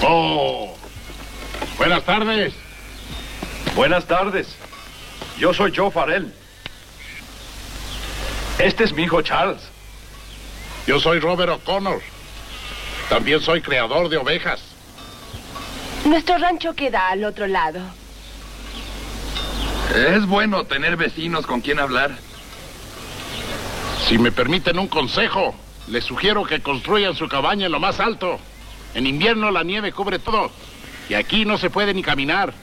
Oh, buenas tardes. Buenas tardes. Yo soy Joe Farrell. Este es mi hijo Charles. Yo soy Robert O'Connor. También soy criador de ovejas. Nuestro rancho queda al otro lado. Es bueno tener vecinos con quien hablar. Si me permiten un consejo, les sugiero que construyan su cabaña en lo más alto. En invierno la nieve cubre todo y aquí no se puede ni caminar.